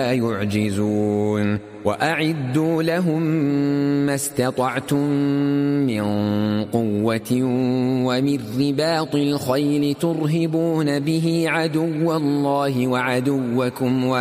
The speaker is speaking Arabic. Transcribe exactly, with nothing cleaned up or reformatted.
يعجزون وأعدوا لهم ما استطعتم من قوة ومن رباط الخيل ترهبون به عدو الله وعدوكم